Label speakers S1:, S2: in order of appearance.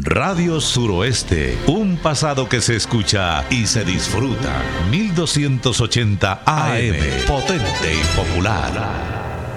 S1: Radio Suroeste, un pasado que se escucha y se disfruta. 1280 AM, potente y popular.